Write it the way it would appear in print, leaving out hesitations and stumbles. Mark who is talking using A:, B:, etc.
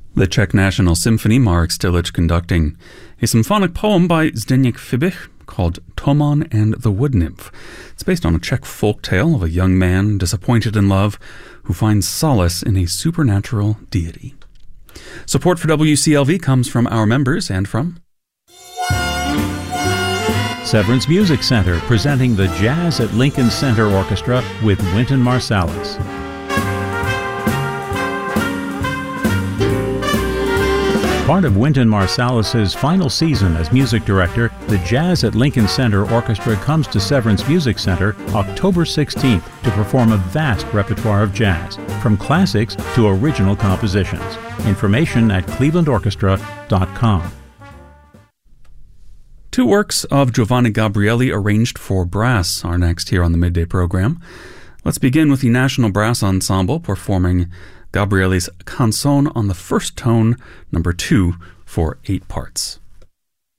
A: The Czech National Symphony, Marek Stilic conducting a symphonic poem by Zdeněk Fibich called Tomon and the Wood Nymph. It's based on a Czech folk tale of a young man disappointed in love who finds solace in a supernatural deity. Support for WCLV comes from our members and from
B: Severance Music Center, presenting the Jazz at Lincoln Center Orchestra with Wynton Marsalis. Part of Wynton Marsalis' final season as music director, the Jazz at Lincoln Center Orchestra comes to Severance Music Center October 16th to perform a vast repertoire of jazz, from classics to original compositions. Information at clevelandorchestra.com.
A: Two works of Giovanni Gabrieli arranged for brass are next here on the Midday program. Let's begin with the National Brass Ensemble performing Gabrieli's Canzone on the first tone, number 2, for 8 parts.